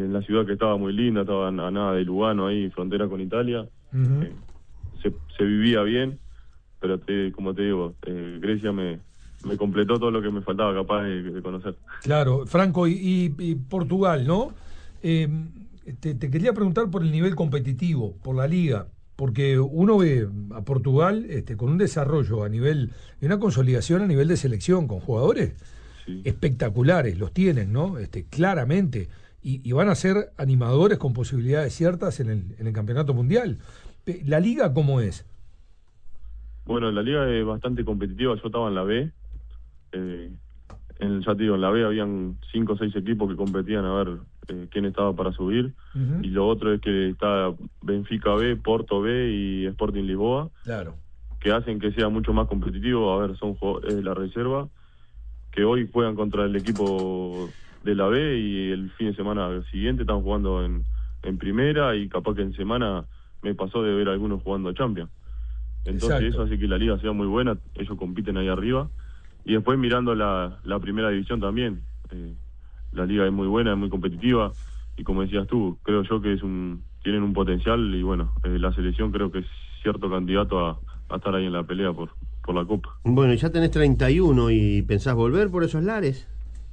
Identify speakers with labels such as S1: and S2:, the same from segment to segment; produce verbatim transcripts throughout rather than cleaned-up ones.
S1: en la ciudad que estaba muy linda, estaba a nada de Lugano, ahí, frontera con Italia. Uh-huh. eh, se, se vivía bien, pero te, como te digo, eh, Grecia me, me completó todo lo que me faltaba capaz de, de conocer.
S2: Claro, Franco, y, y, y Portugal, ¿no? Eh, te, te quería preguntar por el nivel competitivo, por la liga, porque uno ve a Portugal este, con un desarrollo a nivel, y una consolidación a nivel de selección, con jugadores sí. espectaculares, los tienen, ¿no? Este, claramente, y, y van a ser animadores con posibilidades ciertas en el, en el campeonato mundial. ¿La liga cómo es?
S1: Bueno, la liga es bastante competitiva, yo estaba en la B, eh, en, ya te digo, en la B habían cinco o seis equipos que competían a ver eh, quién estaba para subir, uh-huh. y lo otro es que está Benfica B, Porto B y Sporting Lisboa,
S2: claro.
S1: que hacen que sea mucho más competitivo. A ver, son eh, la reserva, que hoy juegan contra el equipo de la B y el fin de semana siguiente están jugando en, en primera, y capaz que en semana me pasó de ver a algunos jugando Champions. Entonces Exacto. eso hace que la liga sea muy buena, ellos compiten ahí arriba. Y después mirando la, la primera división también, eh, la liga es muy buena, es muy competitiva, y como decías tú, creo yo que es un tienen un potencial, y bueno, eh, la selección creo que es cierto candidato a, a estar ahí en la pelea por, por la Copa.
S3: Bueno, ya tenés treinta y uno y pensás volver por esos lares.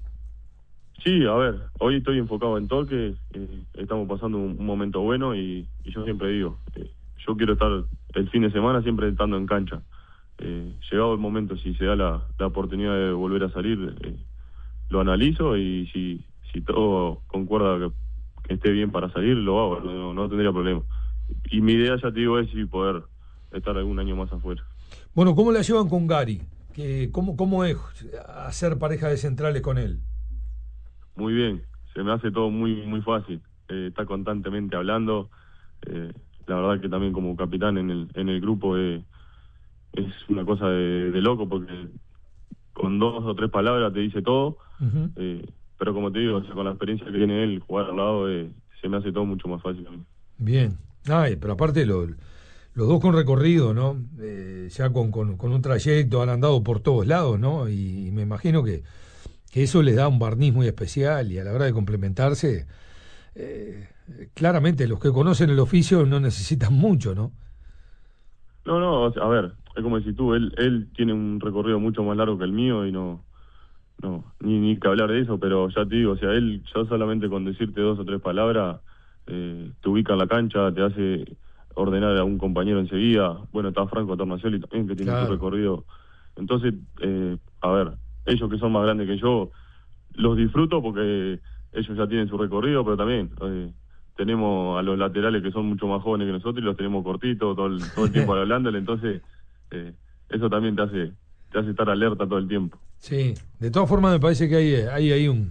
S1: Sí, a ver, hoy estoy enfocado en Torque, eh, estamos pasando un, un momento bueno, y, y yo siempre digo, eh, yo quiero estar el fin de semana siempre estando en cancha. Eh, llegado el momento, si se da la, la oportunidad de volver a salir, eh, lo analizo, y si, si todo concuerda que, que esté bien para salir, lo hago, no, no tendría problema. Y mi idea, ya te digo, es si poder estar algún año más afuera.
S2: Bueno, ¿cómo la llevan con Gary? ¿Qué, cómo, ¿Cómo es hacer pareja de centrales con él?
S1: Muy bien, se me hace todo muy muy fácil, eh, está constantemente hablando, eh, la verdad que también como capitán en el, en el grupo eh, es una cosa de, de loco, porque con dos o tres palabras te dice todo, uh-huh. eh, pero como te digo, o sea, con la experiencia que tiene él, jugar al lado, eh, se me hace todo mucho más fácil a mí.
S2: Bien, ay, pero aparte lo, los dos con recorrido, ¿no? Eh, ya con, con, con un trayecto, han andado por todos lados, ¿no? Y, y me imagino que, que eso les da un barniz muy especial, y a la hora de complementarse, eh, claramente los que conocen el oficio no necesitan mucho, ¿no?
S1: No, no, o sea, a ver, es como decís tú, él él tiene un recorrido mucho más largo que el mío, y no no ni ni que hablar de eso, pero ya te digo, o sea, él ya solamente con decirte dos o tres palabras eh, te ubica en la cancha, te hace ordenar a un compañero enseguida. Bueno, está Franco Tornacioli también, que tiene claro. su recorrido. Entonces, eh, a ver, ellos que son más grandes que yo, los disfruto porque ellos ya tienen su recorrido, pero también eh, tenemos a los laterales que son mucho más jóvenes que nosotros, y los tenemos cortitos todo el, todo el tiempo hablándole, entonces eh, eso también te hace te hace estar alerta todo el tiempo.
S2: Sí, de todas formas me parece que hay hay, hay un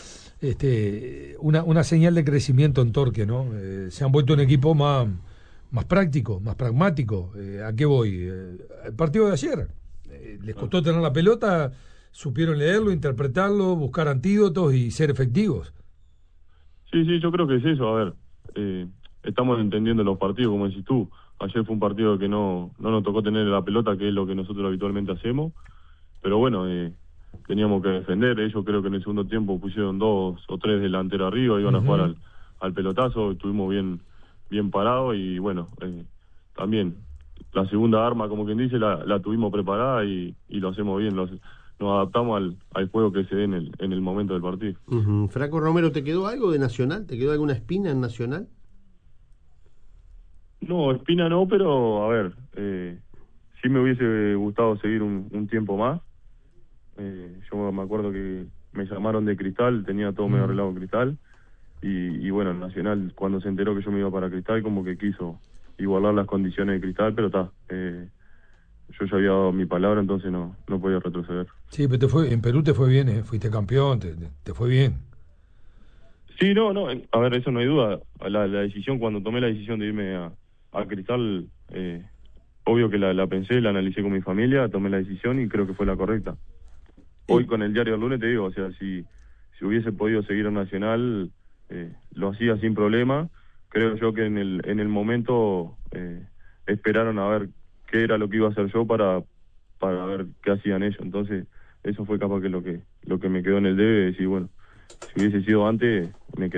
S2: este una, una señal de crecimiento en Torque, ¿no? Eh, se han vuelto un equipo más, más práctico, más pragmático. Eh, ¿A qué voy? Eh, el partido de ayer, eh, les costó tener la pelota, supieron leerlo, interpretarlo, buscar antídotos y ser efectivos.
S1: Sí, sí, yo creo que es eso. A ver, eh, estamos entendiendo los partidos, como decís tú. Ayer fue un partido que no, no nos tocó tener la pelota, que es lo que nosotros habitualmente hacemos. Pero bueno, eh, teníamos que defender. Ellos creo que en el segundo tiempo pusieron dos o tres delanteros arriba, iban uh-huh. a jugar al, al pelotazo, estuvimos bien bien parados, y bueno, eh, también la segunda arma, como quien dice, la, la tuvimos preparada, y, y lo hacemos bien, los, nos adaptamos al, al juego que se dé en el, en el momento del partido.
S3: Uh-huh. Franco Romero, ¿te quedó algo de Nacional? ¿Te quedó alguna espina en Nacional?
S1: No, espina no, pero a ver, eh, sí me hubiese gustado seguir un, un tiempo más. Eh, yo me acuerdo que me llamaron de Cristal, tenía todo medio arreglado en Cristal, y, y bueno, Nacional, cuando se enteró que yo me iba para Cristal, como que quiso igualar las condiciones de Cristal, pero está, eh, yo ya había dado mi palabra, entonces no no podía retroceder.
S2: Sí, pero te fue, en Perú te fue bien, ¿eh? Fuiste campeón, te, te fue bien.
S1: Sí, no, no, a ver, eso no hay duda. La, la decisión, cuando tomé la decisión de irme a, a Cristal, eh, obvio que la, la pensé, la analicé con mi familia, tomé la decisión y creo que fue la correcta. Hoy con el diario del lunes te digo, o sea, si, si hubiese podido seguir en Nacional, eh, lo hacía sin problema. Creo yo que en el en el momento eh, esperaron a ver qué era lo que iba a hacer yo para para ver qué hacían ellos. Entonces, eso fue capaz que lo que lo que me quedó en el debe, de decir, bueno, si hubiese sido antes, me quedé.